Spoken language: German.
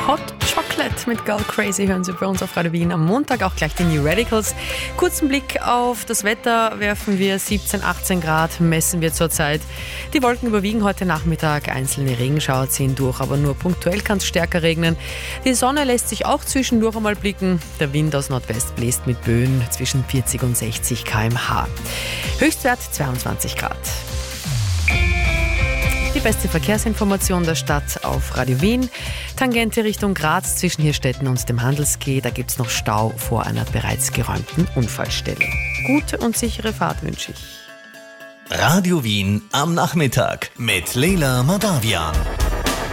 Hot Chocolate mit Girl Crazy hören Sie bei uns auf Radio Wien am Montag, auch gleich die New Radicals. Kurzen Blick auf das Wetter werfen wir, 17, 18 Grad messen wir zurzeit. Die Wolken überwiegen heute Nachmittag, einzelne Regenschauer ziehen durch, aber nur punktuell kann es stärker regnen. Die Sonne lässt sich auch zwischendurch einmal blicken. Der Wind aus Nordwest bläst mit Böen zwischen 40 und 60 km/h. Höchstwert 22 Grad. Die beste Verkehrsinformation der Stadt auf Radio Wien. Tangente Richtung Graz zwischen Hirstetten und dem Handelsquai. Da gibt es noch Stau vor einer bereits geräumten Unfallstelle. Gute und sichere Fahrt wünsche ich. Radio Wien am Nachmittag mit Leila Madavian.